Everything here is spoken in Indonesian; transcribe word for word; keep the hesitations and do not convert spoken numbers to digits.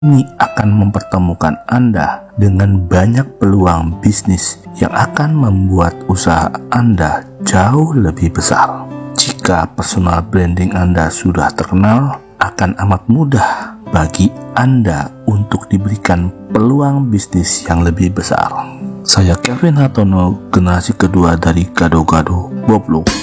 Ini akan mempertemukan Anda dengan banyak peluang bisnis yang akan membuat usaha Anda jauh lebih besar. Jika personal branding Anda sudah terkenal, akan amat mudah bagi Anda untuk diberikan peluang bisnis yang lebih besar. Saya Kevin Hartono, generasi kedua dari Gado-Gado Boblo.